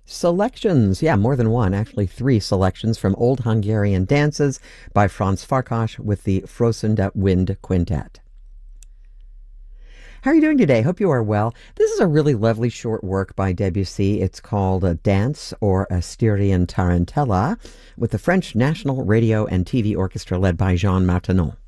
Selections, yeah, more than one, actually three selections from old Hungarian dances by Franz Farkas with the Frosende Wind Quintet. How are you doing today? Hope you are well. This is a really lovely short work by Debussy. It's called a Dance or a Styrian Tarantella with the French National Radio and TV Orchestra led by Jean Martinon.